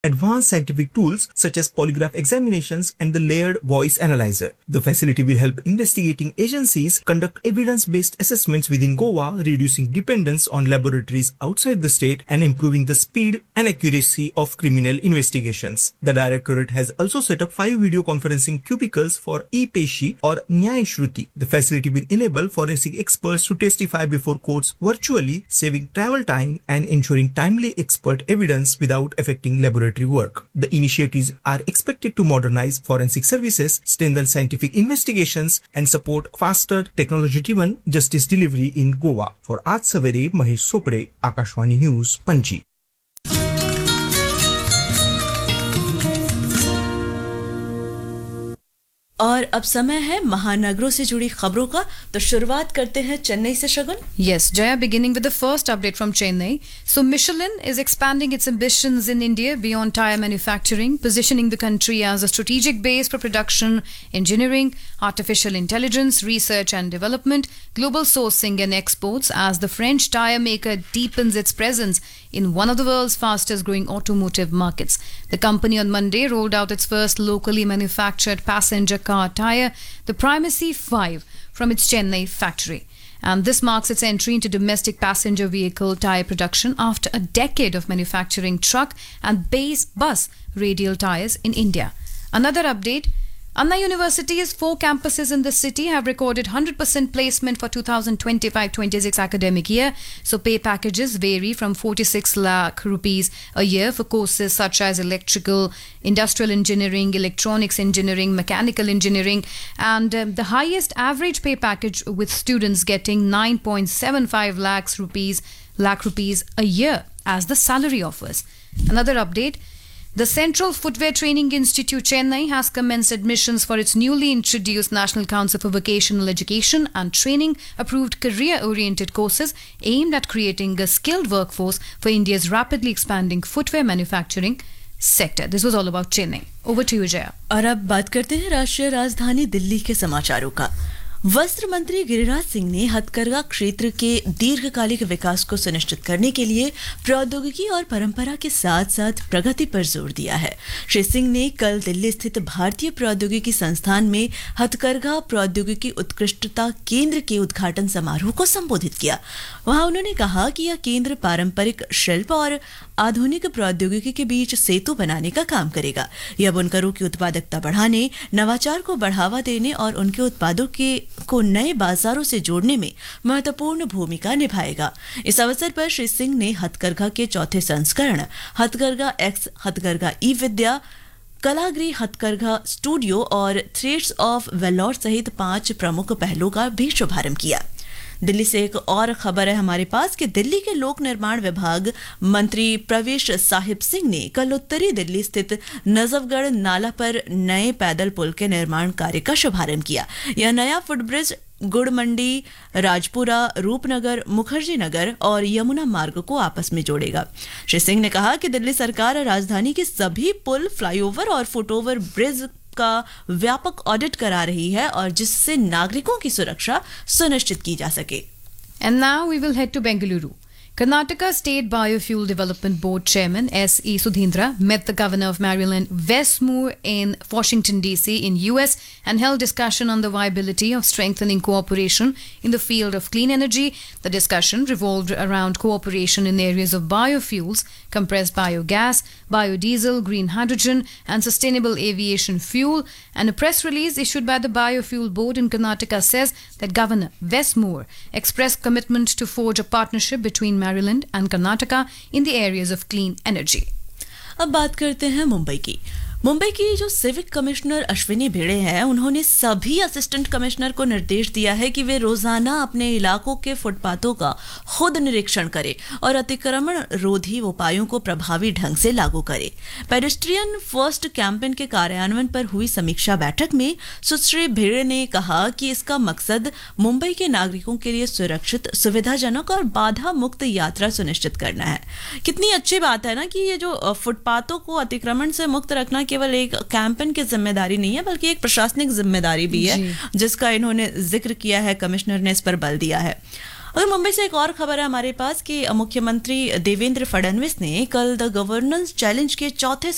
advanced scientific tools such as polygraph examinations and the layered voice analyzer. The facility will help investigating agencies conduct evidence-based assessments within Goa, reducing dependence on laboratories outside the state and improving the speed and accuracy of criminal investigations. The Directorate has also set up 5 video conferencing cubicles for e-Peshi or Nyay Shruti. The facility will enable forensic experts to testify before courts virtually, saving travel time and ensuring timely expert evidence without affecting laboratory work. The initiatives are expected to modernize forensic services, strengthen scientific investigations, and support faster technology-driven justice delivery in Goa. For Aaj Savere, Mahesh Sopre, Akashvani News, Panji. और अब समय है महानगरों से जुड़ी खबरों का तो शुरुआत करते हैं चेन्नई से शगुन Yes, Jaya, beginning with the first update from Chennai. So Michelin is expanding its ambitions in India beyond tire manufacturing, positioning the country as a strategic base for production, engineering, artificial intelligence, research and development, global sourcing and exports as the French tire maker deepens its presence in one of the world's fastest growing automotive markets. The company on Monday rolled out its first locally manufactured passenger car tire, the Primacy 5, from its Chennai factory. And this marks its entry into domestic passenger vehicle tire production after a decade of manufacturing truck and base bus radial tires in India. Another update, Anna University's 4 campuses in the city have recorded 100% placement for 2025-26 academic year. So pay packages vary from 46 lakh rupees a year for courses such as electrical, industrial engineering, electronics engineering, mechanical engineering, and the highest average pay package with students getting 9.75 lakh rupees a year as the salary offers. Another update, the Central Footwear Training Institute Chennai has commenced admissions for its newly introduced National Council for Vocational Education and Training approved career-oriented courses aimed at creating a skilled workforce for India's rapidly expanding footwear manufacturing sector. This was all about Chennai. Over to you, Jaya. और अब बात करते हैं राष्ट्रीय राजधानी दिल्ली के समाचारों का वस्त्र मंत्री गिरिराज सिंह ने हथकरघा क्षेत्र के दीर्घकालिक विकास को सुनिश्चित करने के लिए प्रौद्योगिकी और परंपरा के साथ-साथ प्रगति पर जोर दिया है। श्री सिंह ने कल दिल्ली स्थित भारतीय प्रौद्योगिकी संस्थान में हथकरघा प्रौद्योगिकी उत्कृष्टता केंद्र के उद्घाटन समारोह को संबोधित किया। वहां उन्होंने कहा कि यह केंद्र पारंपरिक शिल्प और आधुनिक प्रौद्योगिकी के बीच सेतु बनाने का काम करेगा। यह बुनकरों की उत्पादकता बढ़ाने, नवाचार को बढ़ावा देने और उनके उत्पादों को नए बाजारों से जोड़ने में महत्वपूर्ण भूमिका निभाएगा। इस अवसर पर श्री सिंह ने हथकरघा के चौथे संस्करण हथकरघा एक्स, हथकरघा ई विद्या, कलागृह हथकरघा स्टूडियो और थ्रेड्स ऑफ वेलोर सहित 5 प्रमुख पहलों का भी शुभारंभ किया। दिल्ली से एक और खबर है हमारे पास कि दिल्ली के लोक निर्माण विभाग मंत्री प्रवेश साहिब सिंह ने कल उत्तरी दिल्ली स्थित नजफगढ़ नाला पर नए पैदल पुल के निर्माण कार्य का शुभारंभ किया। यह नया फुटब्रिज गुड़ मंडी, राजपुरा, रूपनगर, मुखर्जी नगर और यमुना मार्ग को आपस में जोड़ेगा। श्री सिंह ने कहा कि दिल्ली सरकार राजधानी के सभी पुल, फ्लाईओवर और फुटओवर ब्रिज का व्यापक ऑडिट करा रही है और जिससे नागरिकों की सुरक्षा सुनिश्चित की जा सके। And now we will head to Bengaluru. Karnataka State Biofuel Development Board Chairman S.E. Sudhindra met the Governor of Maryland, Wes Moore, in Washington, D.C. in U.S. and held discussion on the viability of strengthening cooperation in the field of clean energy. The discussion revolved around cooperation in areas of biofuels, compressed biogas, biodiesel, green hydrogen, and sustainable aviation fuel. And a press release issued by the Biofuel Board in Karnataka says that Governor Wes Moore expressed commitment to forge a partnership between Maryland and Karnataka in the areas of clean energy. अब बात करते हैं मुंबई की। मुंबई की जो civic commissioner Ashwini भिड़े हैं, उन्होंने सभी असिस्टेंट कमिश्नर को निर्देश दिया है कि वे रोजाना अपने इलाकों के फुटपाथों का खुद निरीक्षण करें और अतिक्रमण रोधी उपायों को प्रभावी ढंग से लागू करें। पेडेस्ट्रियन फर्स्ट कैंपेन के कार्यान्वयन पर हुई समीक्षा बैठक में सुश्री भिड़े ने कहा कि इसका मकसद मुंबई के नागरिकों के लिए सुरक्षित, सुविधाजनक और बाधा मुक्त यात्रा सुनिश्चित करना है। कितनी अच्छी बात है ना कि ये जो फुटपाथों को अतिक्रमण से मुक्त रखना केवल एक कैंपेन की जिम्मेदारी नहीं है बल्कि एक प्रशासनिक जिम्मेदारी भी है, जिसका इन्होंने जिक्र किया है। कमिश्नर ने इस पर बल दिया है। और मुंबई से एक और खबर है हमारे पास कि मुख्यमंत्री देवेंद्र फडणवीस ने कल द गवर्नेंस चैलेंज के चौथे